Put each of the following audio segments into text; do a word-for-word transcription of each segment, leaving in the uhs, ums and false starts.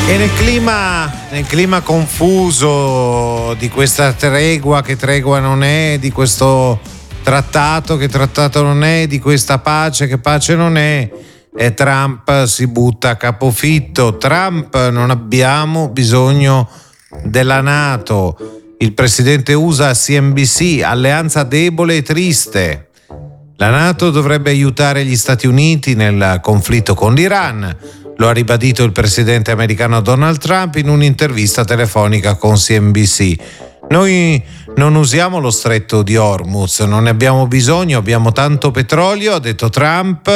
E nel clima, nel clima confuso di questa tregua che tregua non è, di questo trattato che trattato non è, di questa pace che pace non è, e Trump si butta a capofitto. Trump: non abbiamo bisogno della NATO. Il presidente U S A C N B C: alleanza debole e triste. La NATO dovrebbe aiutare gli Stati Uniti nel conflitto con l'Iran. Lo ha ribadito il presidente americano Donald Trump in un'intervista telefonica con C N B C. Noi non usiamo lo stretto di Hormuz, non ne abbiamo bisogno, abbiamo tanto petrolio, ha detto Trump,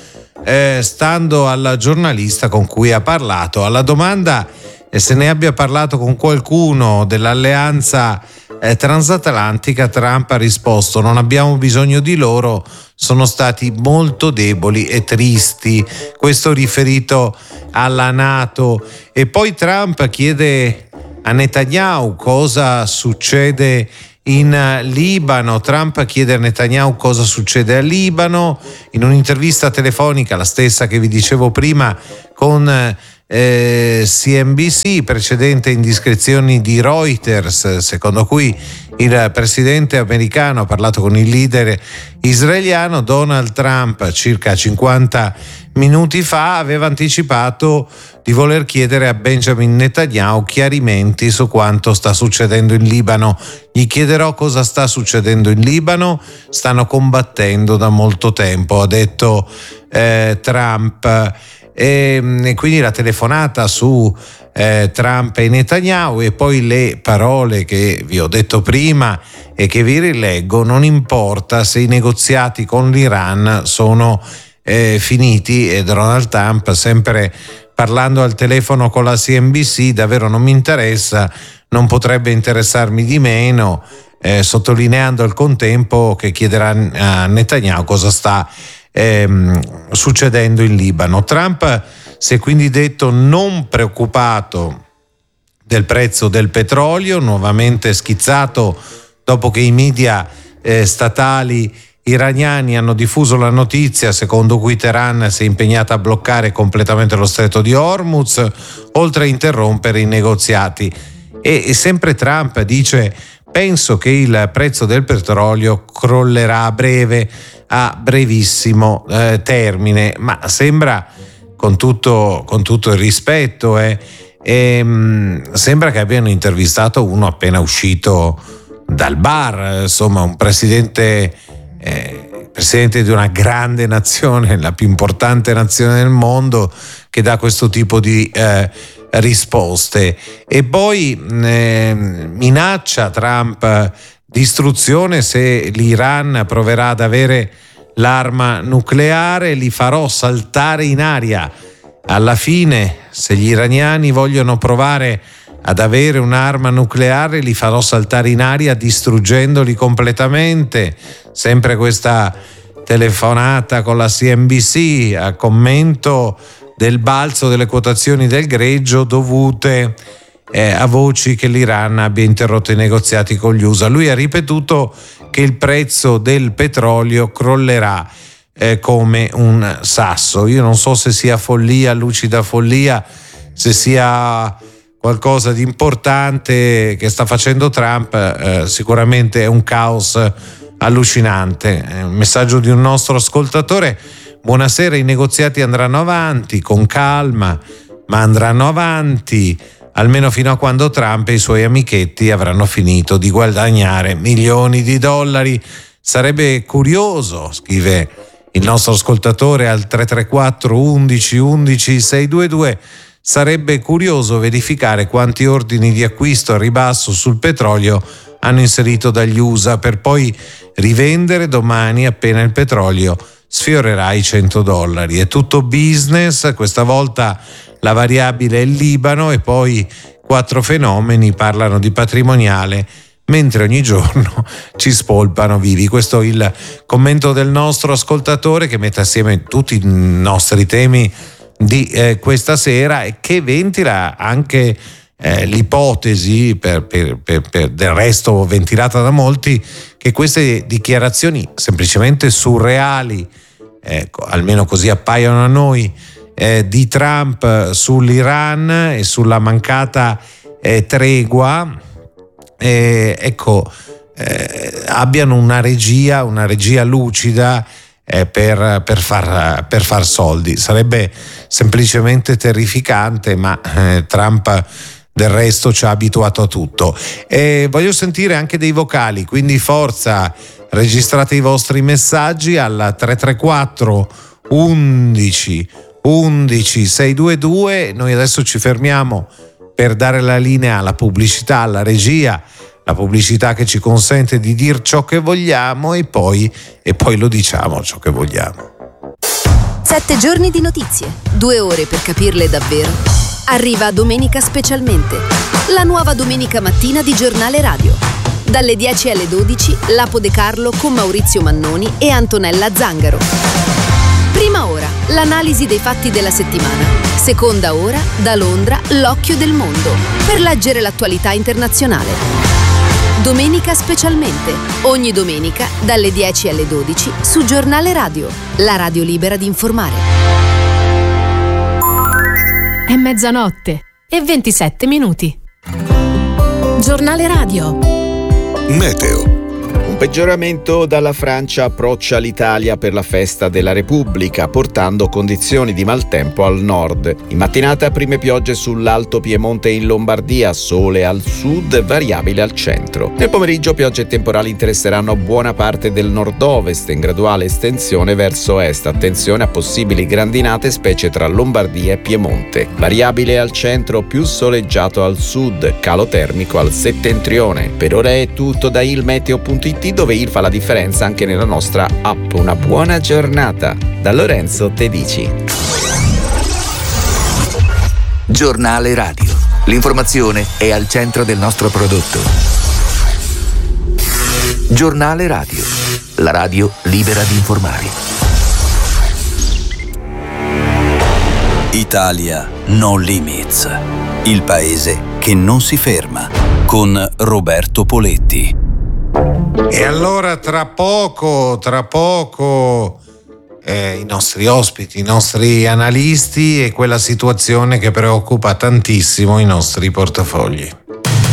eh, stando alla giornalista con cui ha parlato. Alla domanda eh, se ne abbia parlato con qualcuno dell'alleanza eh, transatlantica, Trump ha risposto: non abbiamo bisogno di loro, sono stati molto deboli e tristi. Questo riferito alla NATO. E poi Trump chiede a Netanyahu cosa succede in Libano. Trump chiede a Netanyahu cosa succede a Libano in un'intervista telefonica, la stessa che vi dicevo prima, con eh, C N B C, precedente indiscrezioni di Reuters, secondo cui il presidente americano ha parlato con il leader israeliano. Donald Trump circa cinquanta minuti fa aveva anticipato di voler chiedere a Benjamin Netanyahu chiarimenti su quanto sta succedendo in Libano. Gli chiederò cosa sta succedendo in Libano, stanno combattendo da molto tempo, ha detto eh, Trump. E, e quindi la telefonata su eh, Trump e Netanyahu, e poi le parole che vi ho detto prima e che vi rileggo: non importa se i negoziati con l'Iran sono eh, finiti. E Donald Trump, sempre parlando al telefono con la C N B C: davvero non mi interessa, non potrebbe interessarmi di meno, eh, sottolineando al contempo che chiederà a Netanyahu cosa sta ehm, succedendo in Libano. Trump si è quindi detto non preoccupato del prezzo del petrolio, nuovamente schizzato dopo che i media eh, statali iraniani hanno diffuso la notizia secondo cui Teheran si è impegnata a bloccare completamente lo stretto di Hormuz, oltre a interrompere i negoziati. E, e sempre Trump dice: penso che il prezzo del petrolio crollerà a breve, a brevissimo eh, termine. Ma sembra, con tutto, con tutto il rispetto, eh, ehm, sembra che abbiano intervistato uno appena uscito dal bar, insomma un presidente Eh, presidente di una grande nazione, la più importante nazione del mondo, che dà questo tipo di eh, risposte. E poi eh, minaccia Trump distruzione se l'Iran proverà ad avere l'arma nucleare, li farò saltare in aria. Alla fine, se gli iraniani vogliono provare ad avere un'arma nucleare, li farò saltare in aria distruggendoli completamente. Sempre questa telefonata con la C N B C a commento del balzo delle quotazioni del greggio dovute eh, a voci che l'Iran abbia interrotto i negoziati con gli U S A. Lui ha ripetuto che il prezzo del petrolio crollerà eh, come un sasso. Io non so se sia follia, lucida follia, se sia qualcosa di importante che sta facendo Trump. Eh, sicuramente è un caos allucinante. È un messaggio di un nostro ascoltatore: buonasera, i negoziati andranno avanti con calma, ma andranno avanti almeno fino a quando Trump e i suoi amichetti avranno finito di guadagnare milioni di dollari. Sarebbe curioso, scrive il nostro ascoltatore al tre tre quattro undici undici seicentoventidue, sarebbe curioso verificare quanti ordini di acquisto a ribasso sul petrolio hanno inserito dagli U S A per poi rivendere domani appena il petrolio sfiorerà i cento dollari. È tutto business, questa volta la variabile è il Libano, e poi quattro fenomeni parlano di patrimoniale mentre ogni giorno ci spolpano vivi. Questo è il commento del nostro ascoltatore, che mette assieme tutti i nostri temi di eh, questa sera e che ventila anche eh, l'ipotesi, per, per, per, per del resto ventilata da molti, che queste dichiarazioni semplicemente surreali, ecco, almeno così appaiono a noi, eh, di Trump sull'Iran e sulla mancata eh, tregua, eh, ecco, eh, abbiano una regia, una regia lucida eh, per, per, far, per far soldi. Sarebbe semplicemente terrificante, ma eh, Trump del resto ci ha abituato a tutto. E voglio sentire anche dei vocali, quindi forza, registrate i vostri messaggi al tre tre quattro undici undici sei due due. Noi adesso ci fermiamo per dare la linea alla pubblicità, alla regia, la pubblicità che ci consente di dir ciò che vogliamo e poi, e poi lo diciamo ciò che vogliamo. Sette giorni di notizie, due ore per capirle davvero. Arriva Domenica Specialmente, la nuova domenica mattina di Giornale Radio. Dalle dieci alle dodici, Lapo De Carlo con Maurizio Mannoni e Antonella Zangaro. Prima ora, l'analisi dei fatti della settimana. Seconda ora, da Londra, l'occhio del mondo, per leggere l'attualità internazionale. Domenica Specialmente, ogni domenica dalle dieci alle dodici su Giornale Radio, la radio libera di informare. È mezzanotte e ventisette minuti. Giornale Radio. Meteo. Un peggioramento dalla Francia approccia l'Italia per la festa della Repubblica, portando condizioni di maltempo al nord. In mattinata prime piogge sull'Alto Piemonte e in Lombardia, sole al sud, variabile al centro. Nel pomeriggio piogge e temporali interesseranno buona parte del nord-ovest, in graduale estensione verso est. Attenzione a possibili grandinate, specie tra Lombardia e Piemonte. Variabile al centro, più soleggiato al sud, calo termico al settentrione. Per ora è tutto da ilmeteo punto it, dove il fa la differenza anche nella nostra app. Una buona giornata da Lorenzo Tedici. Giornale Radio. L'informazione è al centro del nostro prodotto. Giornale Radio. La radio libera di informare. Italia No Limits. Il paese che non si ferma. Con Roberto Poletti. E allora tra poco, tra poco eh, i nostri ospiti, i nostri analisti e quella situazione che preoccupa tantissimo i nostri portafogli.